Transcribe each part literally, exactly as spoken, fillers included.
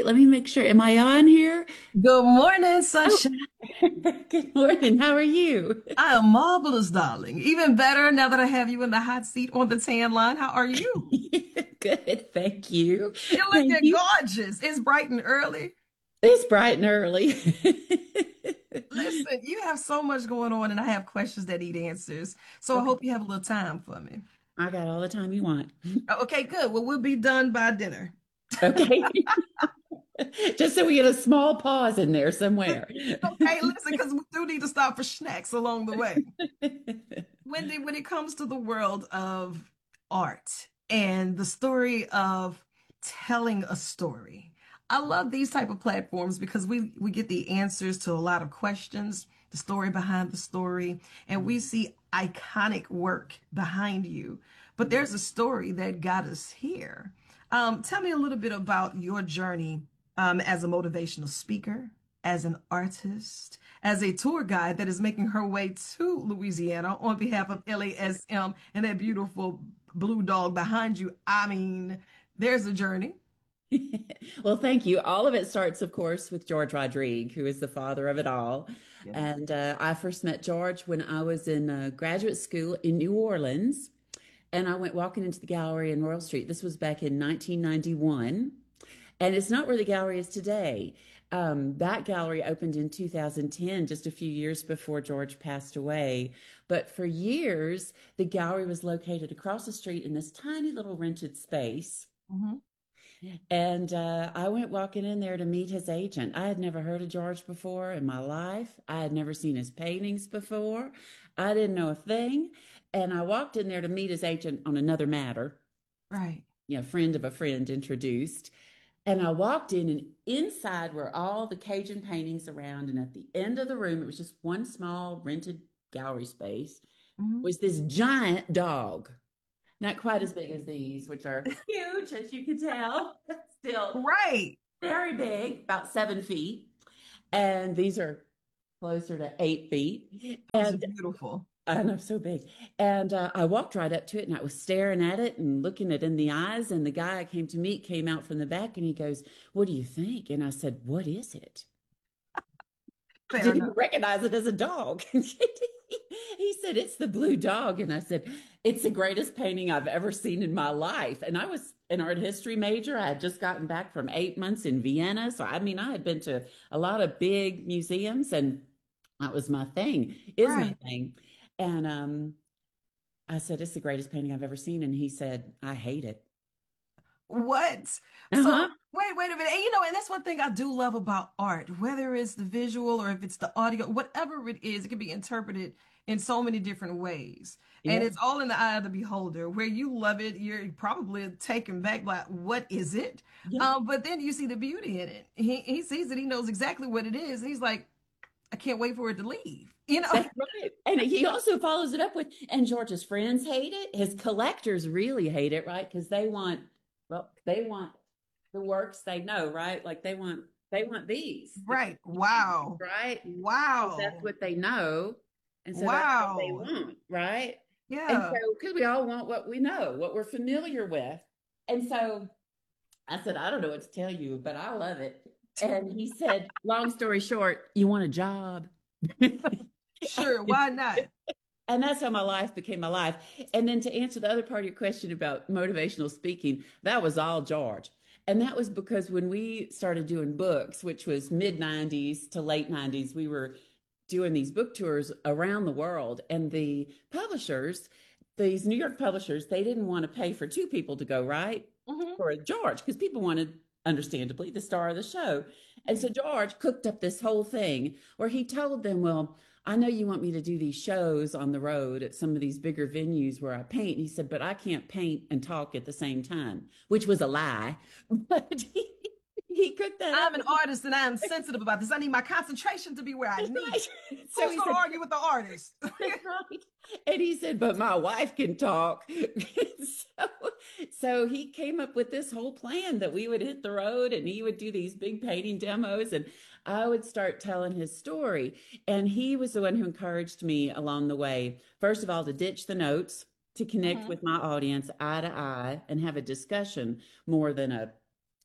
Let me make sure. Am I on here? Good morning, Oh, sunshine. good morning. How are you? I am marvelous, darling. Even better now that I have you in the hot seat on the tan line. How are you? Good. Thank you. You're Thank looking you. gorgeous. It's bright and early. It's bright and early. Listen, you have so much going on, and I have questions that need answers. So I Okay. hope you have a little time for me. I got all the time you want. Oh, okay, good. Well, we'll be done by dinner. Okay. Just so we get a small pause in there somewhere. Okay, listen, because we do need to stop for snacks along the way. Wendy, when it comes to the world of art and the story of telling a story, I love these type of platforms because we we get the answers to a lot of questions, the story behind the story, and we see iconic work behind you. But there's a story that got us here. Um, tell me a little bit about your journey um, as a motivational speaker, as an artist, as a tour guide that is making her way to Louisiana on behalf of L A S M and that beautiful blue dog behind you. I mean, there's a journey. Well, thank you. All of it starts, of course, with George Rodrigue, who is the father of it all. Yes. And uh, I first met George when I was in uh, graduate school in New Orleans. And I went walking into the gallery in Royal Street. This was back in nineteen ninety-one. And it's not where the gallery is today. Um, that gallery opened in two thousand ten, just a few years before George passed away. But for years, the gallery was located across the street in this tiny little rented space. Hmm. And uh, I went walking in there to meet his agent. I had never heard of George before in my life. I had never seen his paintings before. I didn't know a thing. And I walked in there to meet his agent on another matter. Right. You know, friend of a friend introduced. And I walked in, and inside were all the Cajun paintings around. And at the end of the room, it was just one small rented gallery space, Hmm. was this giant dog. Not quite as big as these, which are huge, as you can tell. Still Right. very big, about seven feet. And these are closer to eight feet. Those are And beautiful. I know, so big. And uh, I walked right up to it and I was staring at it and looking it in the eyes. And the guy I came to meet came out from the back and he goes, "What do you think?" And I said, "What is it?" I Fair didn't enough. recognize it as a dog. He said, "It's the blue dog." And I said, "It's the greatest painting I've ever seen in my life." And I was an art history major. I had just gotten back from eight months in Vienna. So, I mean, I had been to a lot of big museums and that was my thing, is my Right. thing. And um, I said, "It's the greatest painting I've ever seen." And he said, "I hate it." What? So Uh-huh. wait, wait a minute. And you know, and that's one thing I do love about art, whether it's the visual or if it's the audio, whatever it is, it can be interpreted in so many different ways. And Yeah. it's all in the eye of the beholder. Where you love it, you're probably taken back by what is it? Yeah. Um, but then you see the beauty in it. He he sees it, he knows exactly what it is, and he's like, I can't wait for it to leave. You know? That's right. And he also follows it up with, and George's friends hate it. His collectors really hate it, right? Because they want, well, they want the works they know, right? Like they want, they want these, the Right. paintings, Wow. right? Because that's Wow. what they know. And so that's what they Wow. want, right? And so, Yeah. because we all want what we know, what we're familiar with. And so I said, "I don't know what to tell you, but I love it." And he said, long story short, "You want a job?" Sure. Why not? And that's how my life became my life. And then to answer the other part of your question about motivational speaking, that was all George. And that was because when we started doing books, which was mid nineties to late nineties, we were doing these book tours around the world. And the publishers, these New York publishers, they didn't want to pay for two people to go, right? Hmm. For George, because people wanted, understandably, the star of the show. And so George cooked up this whole thing where he told them, "Well, I know you want me to do these shows on the road at some of these bigger venues where I paint." He said, "But I can't paint and talk at the same time," which was a lie. But he, he cooked that up. I'm an artist and I'm sensitive about this. I need my concentration to be where I That's need it. right. So Who's he going to said, argue with the artist? "That's right." And he said, "But my wife can talk." so, so he came up with this whole plan that we would hit the road and he would do these big painting demos and I would start telling his story. And he was the one who encouraged me along the way, first of all, to ditch the notes, to connect Hmm. with my audience eye to eye and have a discussion more than a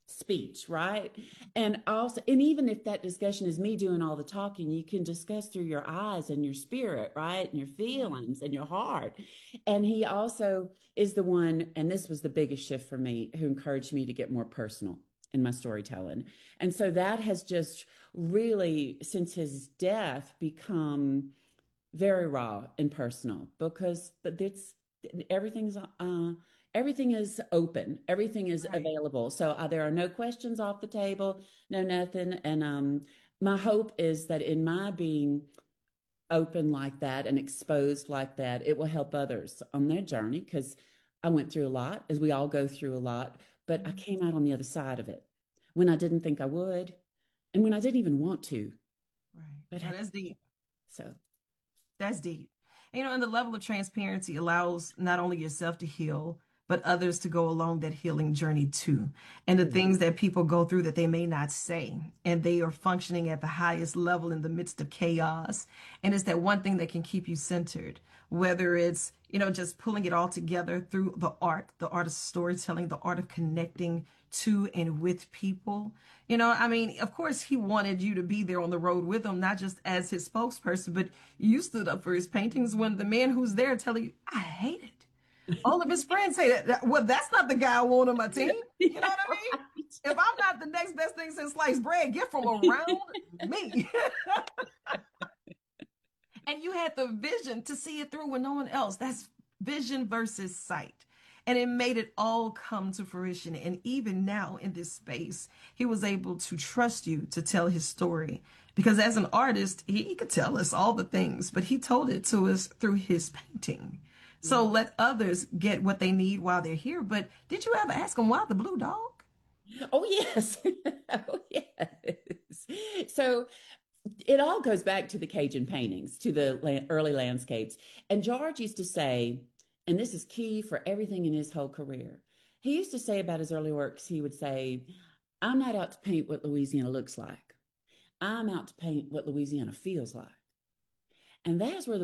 speech, right? And also, and even if that discussion is me doing all the talking, you can discuss through your eyes and your spirit, right? And your feelings and your heart. And he also is the one, and this was the biggest shift for me, who encouraged me to get more personal in my storytelling. And so that has just really, since his death, become very raw and personal because it's everything's uh everything is open, everything is Right. available, so uh, there are no questions off the table, no nothing. And um my hope is that in my being open like that and exposed like that, it will help others on their journey, because I went through a lot, as we all go through a lot, but I Mhm. came out on the other side of it when I didn't think I would, and when I didn't even want to, Right. but Oh, I, that's deep. so That's deep. And, you know, and the level of transparency allows not only yourself to heal, but others to go along that healing journey too. And the things that people go through that they may not say, and they are functioning at the highest level in the midst of chaos. And it's that one thing that can keep you centered, whether it's, you know, just pulling it all together through the art, the art of storytelling, the art of connecting to and with people. You know, I mean, of course, he wanted you to be there on the road with him, not just as his spokesperson, but you stood up for his paintings when the man who's there telling you, I hate it. All of his friends hate it. Well, that's not the guy I want on my team. You know yeah, what I mean? right. If I'm not the next best thing since sliced bread, get from around me. And you had the vision to see it through when no one else. That's vision versus sight. And it made it all come to fruition. And even now in this space, he was able to trust you to tell his story. Because as an artist, he, he could tell us all the things, but he told it to us through his painting. So Yeah. let others get what they need while they're here. But did you ever ask him why the blue dog? Oh, yes. Oh, yes. So it all goes back to the Cajun paintings, to the la- early landscapes. And George used to say, and this is key for everything in his whole career, he used to say about his early works, he would say, I'm not out to paint what Louisiana looks like. I'm out to paint what Louisiana feels like. And that is where the